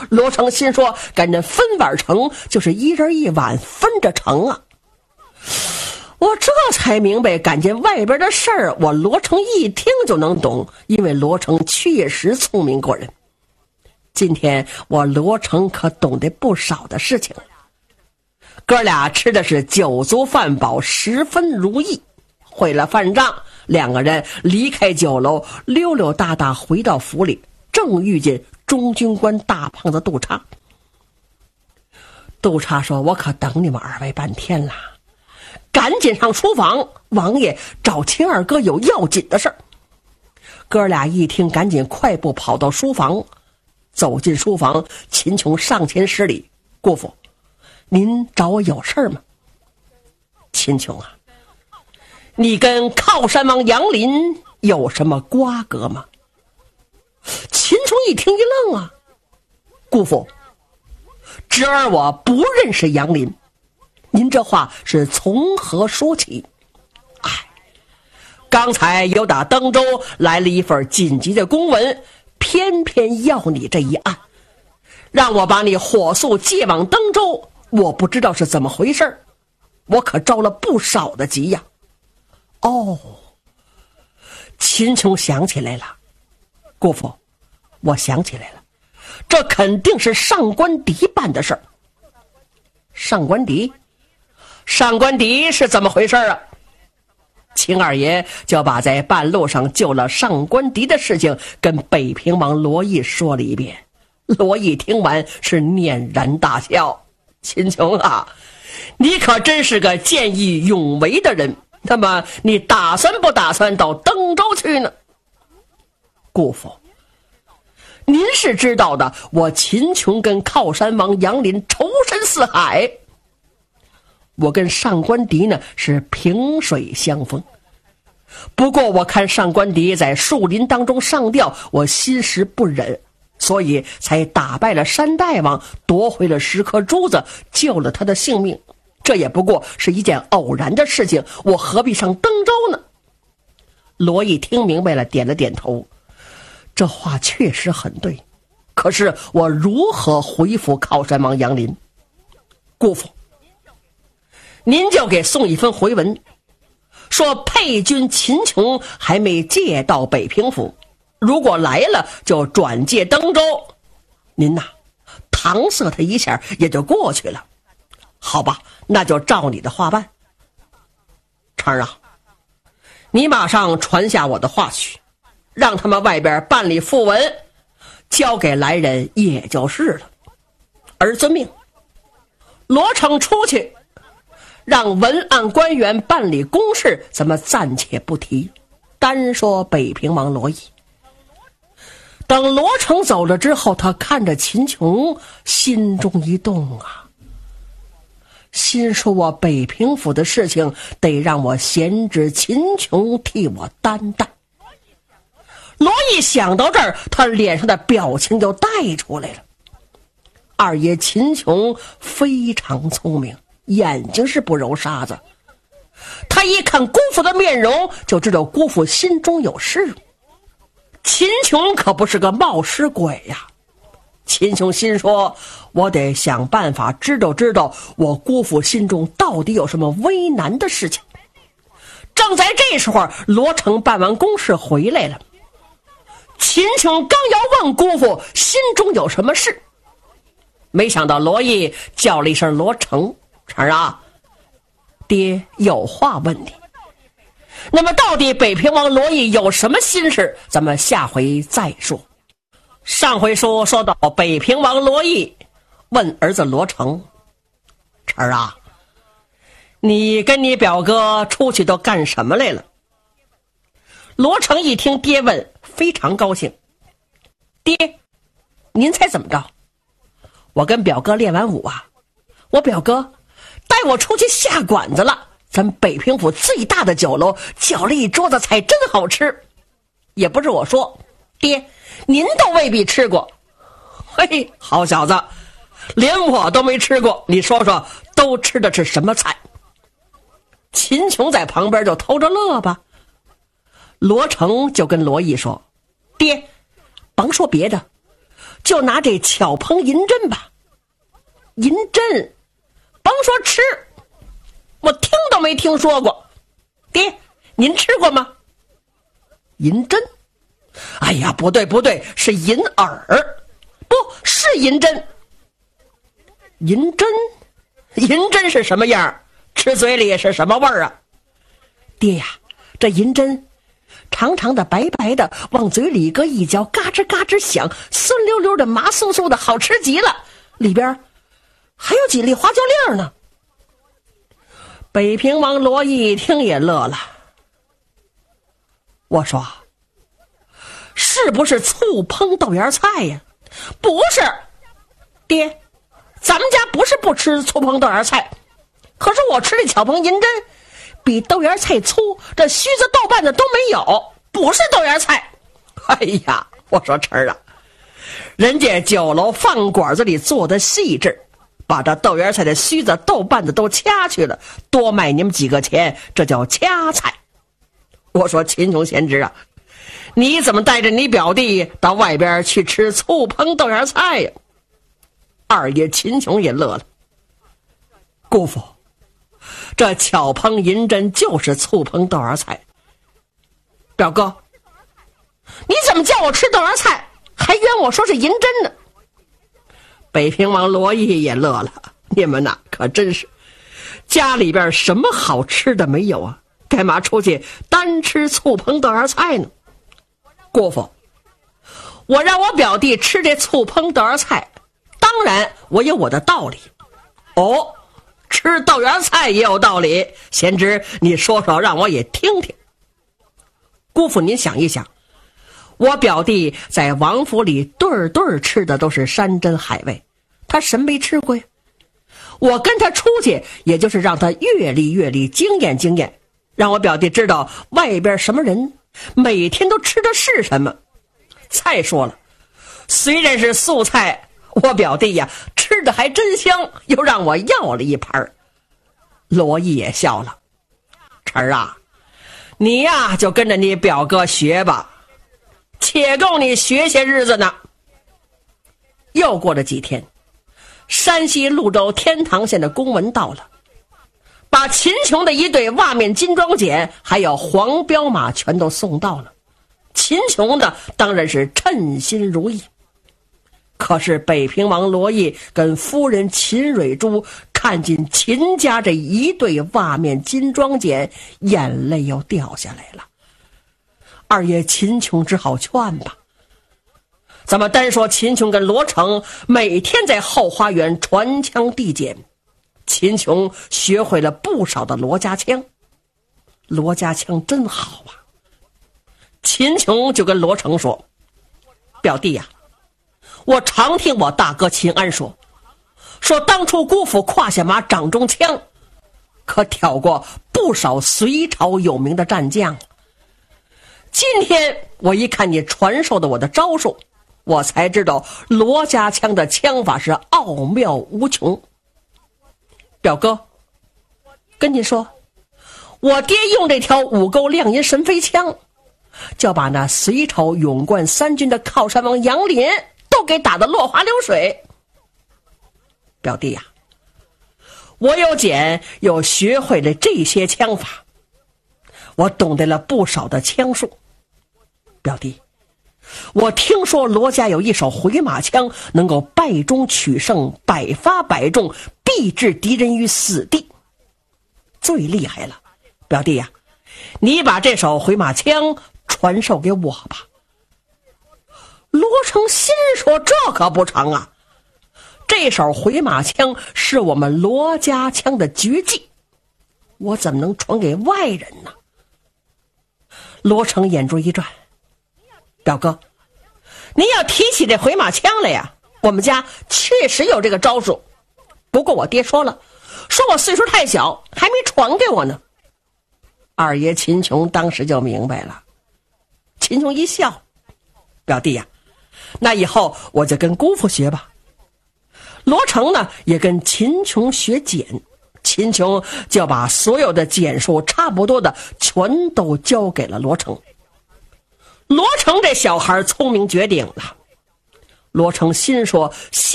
罗成心说，赶紧分碗盛，就是一人一碗分着盛啊。我这才明白，赶紧外边的事儿，我罗成一听就能懂，因为罗成确实聪明过人。今天我罗成可懂得不少的事情。哥俩吃的是酒足饭饱，十分如意。汇了饭账，两个人离开酒楼，溜溜达达回到府里，正遇见中军官大胖子杜叉。杜叉说：“我可等你们二位半天了，赶紧上书房，王爷找秦二哥有要紧的事儿。”哥俩一听，赶紧快步跑到书房。走进书房，秦琼上前施礼：“姑父，您找我有事儿吗？”秦琼啊，你跟靠山王杨林有什么瓜葛吗？秦琼一听一愣啊，姑父，侄儿我不认识杨林，您这话是从何说起？刚才有打登州来了一份紧急的公文，偏偏要你这一案，让我把你火速借往登州，我不知道是怎么回事，我可着了不少的急呀。哦，秦琼想起来了，姑父，我想起来了，这肯定是上官迪办的事儿。上官迪？上官迪是怎么回事啊？秦二爷就把在半路上救了上官迪的事情跟北平王罗毅说了一遍。罗毅听完是念然大笑：“秦琼啊，你可真是个见义勇为的人，那么你打算不打算到登州去呢？”姑父，您是知道的，我秦琼跟靠山王杨林仇深似海，我跟上官迪呢是萍水相逢。不过我看上官迪在树林当中上吊，我心实不忍，所以才打败了山大王，夺回了10颗珠子，救了他的性命。这也不过是一件偶然的事情，我何必上登州呢？罗毅听明白了，点了点头。这话确实很对，可是我如何回复靠山王杨林？姑父，您就给送一份回文，说配军秦琼还没借到北平府，如果来了就转借登州。您呐，搪塞他一下也就过去了。好吧，那就照你的话办。成儿啊，你马上传下我的话去，让他们外边办理复文，交给来人也就是了。儿遵命。罗成出去，让文案官员办理公事，咱们暂且不提，单说北平王罗毅。等罗成走了之后，他看着秦琼，心中一动啊，心说我北平府的事情得让我贤侄秦琼替我担待。罗毅想到这儿，他脸上的表情就带出来了。二爷秦琼非常聪明，眼睛是不揉沙子，他一看姑父的面容，就知道姑父心中有事。秦琼可不是个冒失鬼呀。秦琼心说，我得想办法知道我姑父心中到底有什么为难的事情。正在这时候，罗成办完公事回来了。秦琼刚要问姑父心中有什么事，没想到罗毅叫了一声罗成：“成儿啊，爹有话问你。”那么到底北平王罗毅有什么心事，咱们下回再说。上回说到北平王罗毅问儿子罗成：“成儿啊，你跟你表哥出去都干什么来了？”罗成一听爹问，非常高兴：“爹，您猜怎么着？我跟表哥练完武啊，我表哥带我出去下馆子了，咱北平府最大的酒楼叫了一桌子菜，真好吃。也不是我说，爹您都未必吃过。嘿，好小子，连我都没吃过，你说说都吃的是什么菜？”秦琼在旁边就偷着乐吧。罗成就跟罗毅说：“爹，甭说别的， 就拿这巧烹银针吧。银针，甭说吃，我听都没听说过。爹，您吃过吗？银针？哎呀，不对，是银耳，不是银针。银针是什么样？吃嘴里是什么味儿啊？爹呀，这银针长长的白白的，往嘴里搁一嚼，嘎吱嘎吱响，酸溜溜的，麻酥酥的，好吃极了。里边还有几粒花椒粒呢。北平王罗毅一听也乐了。我说，是不是醋烹豆芽菜呀？不是，爹，咱们家不是不吃醋烹豆芽菜，可是我吃的巧烹银针比豆芽菜粗，这须子豆瓣子都没有，不是豆芽菜。哎呀，我说晨儿啊，人家酒楼饭馆子里做的细致，把这豆芽菜的须子豆瓣子都掐去了，多卖你们几个钱，这叫掐菜。我说秦琼贤侄啊，你怎么带着你表弟到外边去吃醋烹豆芽菜呀？二爷秦琼也乐了。姑父，这巧烹银针就是醋烹豆芽菜。表哥，你怎么叫我吃豆芽菜，还冤我说是银针呢？北平王罗毅也乐了。你们呐，可真是家里边什么好吃的没有啊？干嘛出去单吃醋烹豆芽菜呢？姑父，我让我表弟吃这醋烹豆芽菜，当然我有我的道理。哦，吃豆芽菜也有道理，贤侄你说说让我也听听。姑父您想一想，我表弟在王府里对对吃的都是山珍海味，他什么没吃过呀？我跟他出去也就是让他阅历经验经验，让我表弟知道外边什么人每天都吃的是什么。再说了，虽然是素菜，我表弟呀吃的还真香，又让我要了一盘。罗毅也笑了。晨儿啊，你呀就跟着你表哥学吧，且够你学些日子呢。又过了几天，山西潞州天堂县的公文到了，把秦琼的一对袜面金装锏还有黄骠马全都送到了。秦琼的当然是称心如意。可是北平王罗毅跟夫人秦蕊珠看见秦家这一对袜面金装锏，眼泪又掉下来了。二爷秦琼只好劝吧。咱们单说秦琼跟罗成每天在后花园传枪递锏，秦琼学会了不少的罗家枪。罗家枪真好啊。秦琼就跟罗成说，表弟呀，我常听我大哥秦安说当初姑父胯下马掌中枪，可挑过不少隋朝有名的战将。今天我一看你传授的我的招数，我才知道罗家枪的枪法是奥妙无穷。表哥，跟你说，我爹用这条五钩亮银神飞枪，就把那隋朝勇冠三军的靠山王杨林都给打得落花流水。表弟呀，我有锏，又学会了这些枪法，我懂得了不少的枪术。表弟，我听说罗家有一手回马枪，能够败中取胜，百发百中，必置敌人于死地，最厉害了。表弟呀，你把这手回马枪传授给我吧。罗成心说，这可不成啊，这手回马枪是我们罗家枪的绝技，我怎么能传给外人呢？罗成眼珠一转，表哥，您要提起这回马枪来呀，我们家确实有这个招数，不过我爹说了，说我岁数太小，还没传给我呢。二爷秦琼当时就明白了。秦琼一笑，表弟呀，那以后我就跟姑父学吧。罗成呢也跟秦琼学锏，秦琼就把所有的锏术差不多的全都交给了罗成。罗成这小孩聪明绝顶了。 罗成心说：